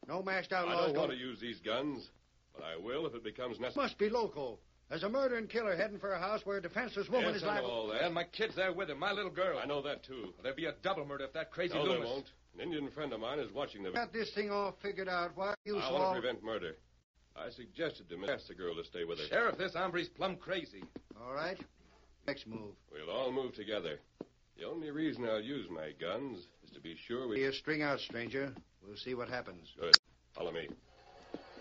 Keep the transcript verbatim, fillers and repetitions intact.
No masked I outlaws. don't want to use these guns, but I will if it becomes necessary. Must be local. There's a murdering killer heading for a house where a defenseless woman Yes, is I know liable. all that. And my kid's there with him, my little girl. I know that, too. There'll be a double murder if that crazy No, Loomis... there won't. An Indian friend of mine is watching the... Got this thing all figured out. Why you I so want all... to prevent murder. I suggested to ask the girl to stay with her. Sheriff, this hombre's plumb crazy. All right. Next move. We'll all move together. The only reason I'll use my guns is to be sure we... Here, string out, stranger. We'll see what happens. Good. Follow me.